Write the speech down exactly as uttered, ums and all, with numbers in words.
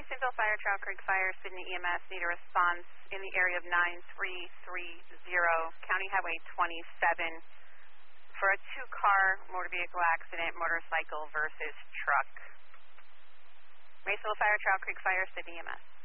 Masonville Fire, Trail Creek Fire, Sydney E M S need a response in the area of nine three three zero, County Highway twenty-seven, for a two-car motor vehicle accident, motorcycle versus truck. Masonville Fire, Trail Creek Fire, Sydney E M S.